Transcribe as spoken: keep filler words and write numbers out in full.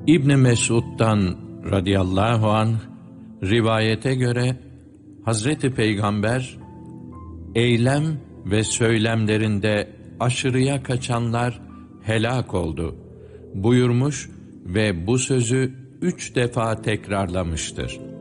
İbn Mesud'dan radıyallahu anh rivayete göre Hazreti Peygamber eylem ve söylemlerinde aşırıya kaçanlar helak oldu buyurmuş ve bu sözü üç defa tekrarlamıştır.